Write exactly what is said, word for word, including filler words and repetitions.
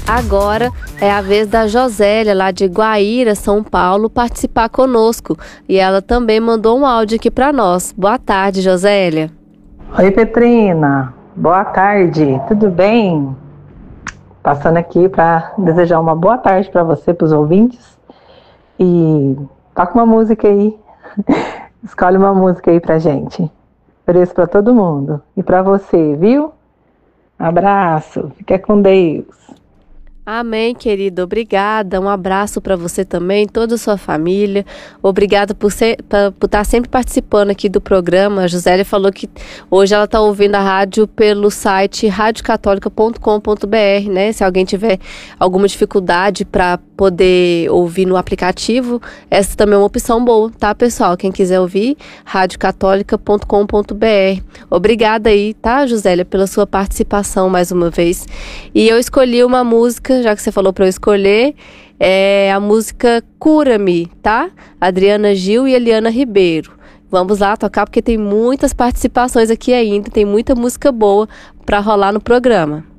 Agora é a vez da Josélia, lá de Guaíra, São Paulo, participar conosco. E ela também mandou um áudio aqui para nós. Boa tarde, Josélia. Oi, Petrina. Boa tarde. Tudo bem? Passando aqui para desejar uma boa tarde para você, para os ouvintes. E toca uma música aí. Escolhe uma música aí pra gente. Ofereço para todo mundo. E para você, viu? Abraço. Fica com Deus. Amém, querida. Obrigada. Um abraço para você também, toda a sua família. Obrigada por, ser, pra, por estar sempre participando aqui do programa. A Josélia falou que hoje ela está ouvindo a rádio pelo site rádio católica ponto com ponto b r, né? Se alguém tiver alguma dificuldade para poder ouvir no aplicativo, essa também é uma opção boa, tá, pessoal? Quem quiser ouvir, rádio católica ponto com ponto b r. Obrigada aí, tá, Josélia, pela sua participação mais uma vez. E eu escolhi uma música, já que você falou para eu escolher, é a música Cura-me, tá? Adriana Gil e Eliana Ribeiro. Vamos lá tocar, porque tem muitas participações aqui ainda, tem muita música boa para rolar no programa.